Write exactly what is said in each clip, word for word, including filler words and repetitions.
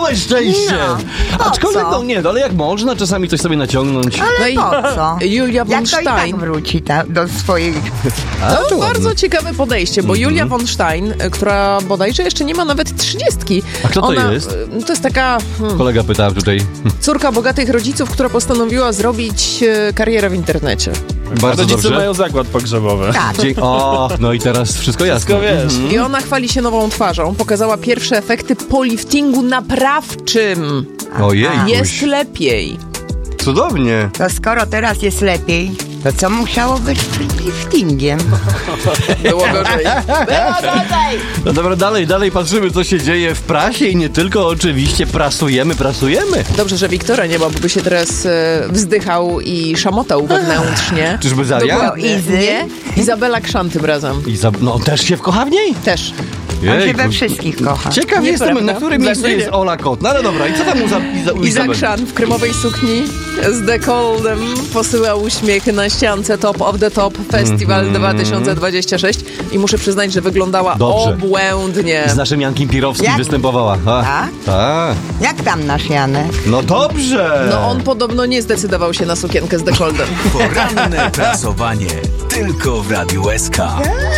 całe szczęście! No, Aczkolwiek, co? no nie, no, ale jak można czasami coś sobie naciągnąć. Ale No i po co? Julia von Jak to i tak Stein. wróci ta, do swoich... To to bardzo ładne. ciekawe podejście, bo Julia von Stein, y, która bodajże jeszcze nie ma nawet trzydziestki. A kto to ona, jest? y, To jest taka hmm, Kolega pytał tutaj. córka bogatych rodziców, która postanowiła zrobić y, karierę w internecie. Bardzo Rodzice dobrze. mają zakład pogrzebowy. Tak. Dzie- o, no i teraz wszystko jasne. Wszystko wiesz. I ona chwali się nową twarzą. Pokazała pierwsze efekty po liftingu naprawczym. Ojej, Jest lepiej. cudownie. To skoro teraz jest lepiej, to co musiało być przed liftingiem? Było gorzej. No dobra, dalej, dalej patrzymy, co się dzieje w prasie i nie tylko, oczywiście prasujemy, prasujemy. Dobrze, że Wiktora nie ma, bo by się teraz e, wzdychał i szamotał wewnętrznie. Czyżby Zaria? Dokładnie. Izy? Nie? Izabela Krzan tym razem. I za... No też się wkocha w niej? Też. On się Jejku. we wszystkich kocha. Ciekaw jestem, Nieprawda. na którym miejscu Dlaczego jest nie? Ola Kot. No ale dobra, i co tam u, za, i za, u Iza Izabeli? Krzan w kremowej sukni z dekoldem posyła uśmiech na ściance Top of the Top Festival dwa tysiące dwudziesty szósty i muszę przyznać, że wyglądała Dobrze. obłędnie. Z naszym Jankiem Pirowskim Jak? występowała. A, Tak? tak. Jak tam nasz Janek? No dobrze. No on podobno nie zdecydował się na sukienkę z dekoldem. Poranne prasowanie tylko w Radiu S K.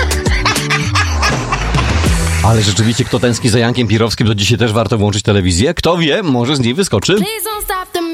Ale rzeczywiście, kto tęskni za Jankiem Pirowskim, to dzisiaj też warto włączyć telewizję. Kto wie, może z niej wyskoczy. Please don't stop.